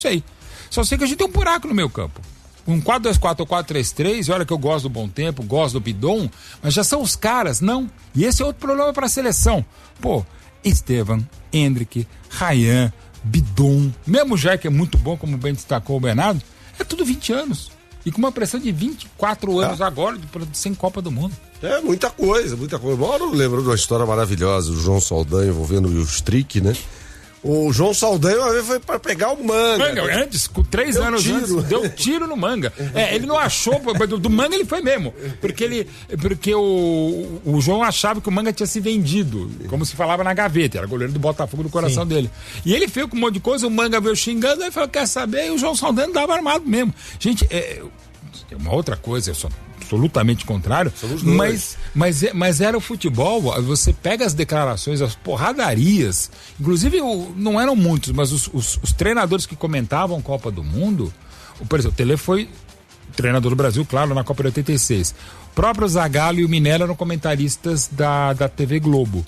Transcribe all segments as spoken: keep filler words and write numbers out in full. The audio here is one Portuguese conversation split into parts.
sei. Só sei que a gente tem um buraco no meio campo. Um quatro dois quatro ou quatro três três, olha que eu gosto do Bom Tempo, gosto do Bidon, mas já são os caras, não. E esse é outro problema para a seleção. Pô, Estevan, Endrick, Ryan, Bidon, mesmo já que é muito bom, como bem destacou o Bernardo, é tudo vinte anos. E com uma pressão de vinte e quatro anos ah. agora, de, sem Copa do Mundo. É, muita coisa, muita coisa. Mauro lembrou de uma história maravilhosa, o João Saldanha envolvendo o Strick, né? O João Saldanha uma vez foi pra pegar o Manga. Manga, né? Antes, com três deu anos tiro. antes, deu tiro no Manga. É, ele não achou, do, do Manga ele foi mesmo. Porque, ele, porque o, o João achava que o Manga tinha se vendido, como se falava na gaveta, era goleiro do Botafogo do coração Sim. dele. E ele fez com um monte de coisa, o Manga veio xingando, aí falou, quer saber? E o João Saldanha estava armado mesmo. Gente, é, uma outra coisa, eu sou absolutamente contrário, mas, mas, mas era o futebol, você pega as declarações, as porradarias, inclusive o, não eram muitos, mas os, os, os treinadores que comentavam Copa do Mundo, o, por exemplo, o Tele foi treinador do Brasil, claro, na Copa de oitenta e seis, o próprio Zagallo e o Minelli eram comentaristas da, da T V Globo.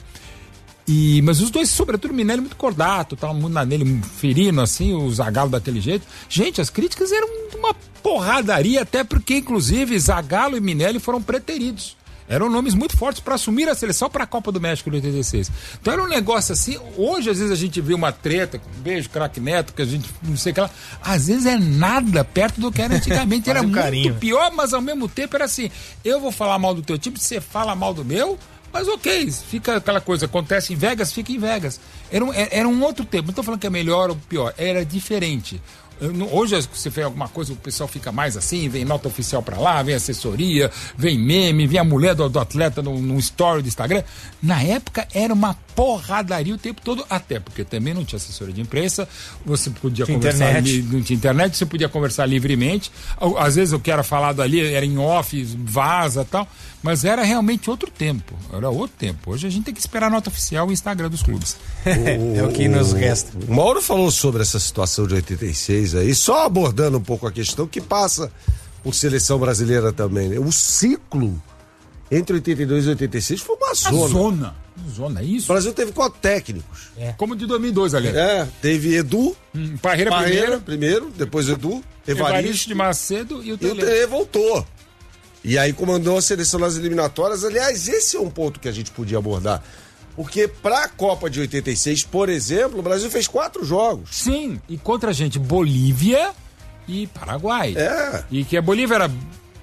E, mas os dois, sobretudo o Minelli, muito cordato, tava muito nele, ferino assim, o Zagallo daquele jeito. Gente, as críticas eram uma porradaria, até porque, inclusive, Zagallo e Minelli foram preteridos. Eram nomes muito fortes para assumir a seleção para a Copa do México de oitenta e seis. Então era um negócio assim, hoje às vezes a gente vê uma treta, um beijo, craque Neto, que a gente não sei o que lá, às vezes é nada perto do que era antigamente, era um muito carinho. Pior, mas ao mesmo tempo era assim, eu vou falar mal do teu time, você fala mal do meu, mas ok, fica aquela coisa, acontece em Vegas, fica em Vegas. Era um, era um outro tempo, não estou falando que é melhor ou pior, era diferente. Hoje você vê alguma coisa, o pessoal fica mais assim, vem nota oficial pra lá, vem assessoria, vem meme, vem a mulher do, do atleta no, no story do Instagram. Na época era uma porradaria o tempo todo, até porque também não tinha assessoria de imprensa, você podia tinha conversar ali, não tinha internet, você podia conversar livremente, às vezes o que era falado ali era em off, vaza e tal, mas era realmente outro tempo, era outro tempo. Hoje a gente tem que esperar a nota oficial e Instagram dos clubes. O, é o que nos resta. O Mauro falou sobre essa situação de oitenta e seis aí, só abordando um pouco a questão que passa por seleção brasileira também, né? O ciclo entre oitenta e dois e oitenta e seis foi uma zona. Zona. Zona, isso. O Brasil teve quatro técnicos. É. Como de dois mil e dois, aliás. É, teve Edu, hum, Parreira, Parreira primeiro. primeiro, depois Edu, Evaristo, Evaristo de Macedo e o Tele. E o Tele voltou. E aí comandou a seleção nas eliminatórias. Aliás, esse é um ponto que a gente podia abordar. Porque pra Copa de oitenta e seis, por exemplo, o Brasil fez quatro jogos. Sim, e contra a gente, Bolívia e Paraguai. É. E que a Bolívia era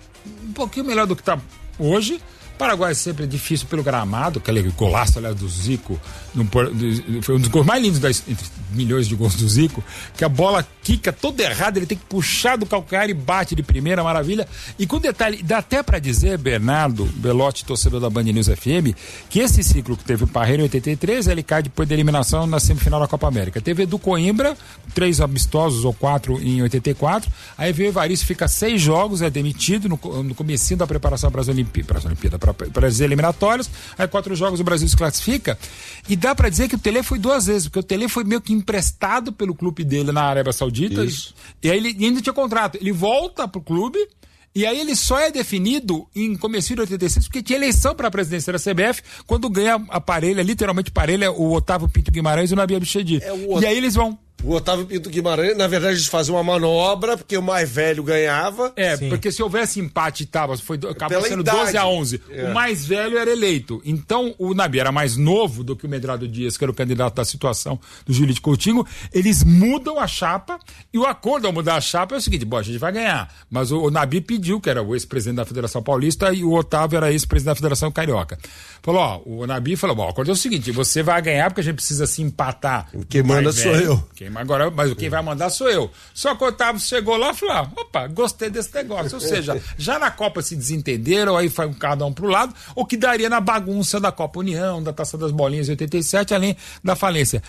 um pouquinho melhor do que tá hoje. Paraguai sempre é difícil pelo gramado, aquele golaço, aliás, do Zico, no, foi um dos gols mais lindos das, entre milhões de gols do Zico, que a bola quica toda errada, ele tem que puxar do calcanhar e bate de primeira, maravilha. E com detalhe, dá até pra dizer, Bernardo Belotti, torcedor da Band News F M, que esse ciclo que teve o Parreira em oitenta e três, ele cai depois da eliminação na semifinal da Copa América. Teve Edu Coimbra, três amistosos ou quatro em oitenta e quatro, aí veio o Evaristo, fica seis jogos, é demitido no, no comecinho da preparação para as Olimpíadas, para as eliminatórias, aí quatro jogos o Brasil se classifica, e dá pra dizer que o Tele foi duas vezes, porque o Tele foi meio que emprestado pelo clube dele na Arábia Saudita, e, e aí ele e ainda tinha contrato, ele volta pro clube, e aí ele só é definido em comecinho de oitenta e seis, porque tinha eleição para a presidência da C B F, quando ganha a parelha, literalmente parelha, o Otávio Pinto Guimarães e o Nabi Abichedi. É o... E aí eles vão... O Otávio Pinto Guimarães, na verdade, eles faziam uma manobra, porque o mais velho ganhava. É, Sim. porque se houvesse empate, tava, foi, acabou sendo idade. doze a onze. É. O mais velho era eleito. Então, o Nabi era mais novo do que o Medrado Dias, que era o candidato da situação do Júlio de Coutinho. Eles mudam a chapa, e o acordo ao mudar a chapa é o seguinte: bom, a gente vai ganhar. Mas o, o Nabi pediu, que era o ex-presidente da Federação Paulista, e o Otávio era ex-presidente da Federação Carioca. Falou, ó, o Nabi falou, bom, o acordo é o seguinte: você vai ganhar porque a gente precisa se empatar. Quem manda sou eu. Quem Agora, mas quem vai mandar sou eu. Só que o Otávio chegou lá e falou, ah, opa, gostei desse negócio. Ou seja, já na Copa se desentenderam, aí foi cada um pro lado, o que daria na bagunça da Copa União, da Taça das Bolinhas de oitenta e sete, além da falência.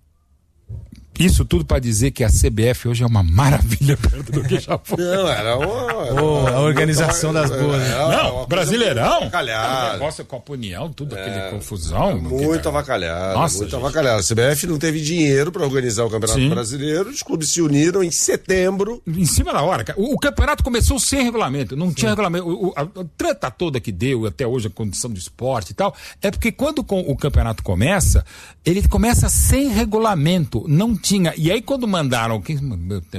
Isso tudo para dizer que a C B F hoje é uma maravilha perto do que já foi. Não, era uma... Era oh, a organização das boas. Não, Brasileirão. Avacalhado. O negócio com a União, tudo é, aquele confusão. Muito que... avacalhado. Nossa, muito gente. avacalhado. A C B F não teve dinheiro para organizar o Campeonato Sim. Brasileiro. Os clubes se uniram em setembro. Em cima da hora, cara. O, o campeonato começou sem regulamento. Não Sim. tinha regulamento. O, a, a treta toda que deu, até hoje, a condição do esporte e tal, é porque quando com, o campeonato começa, ele começa sem regulamento. Não tinha tinha. E aí quando mandaram, quem,